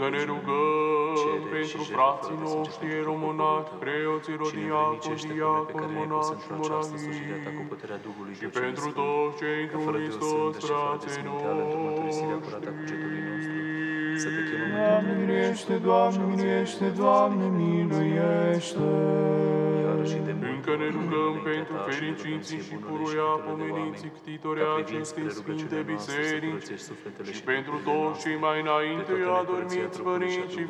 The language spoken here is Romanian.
Încă ne rugăm pentru frații noștri ieromoni, preoții, rodiaconi, diaconi, monași și monahii, și pentru toți cei într Hristos, frații noștri. Doamne miluiește, Doamne miluiește, Doamne miluiește. Încă ne rugăm pentru fericiții și puruia pomeniții ctitori acestei Sfinte Biserici și pentru toți cei mai înainte adormiți părinți și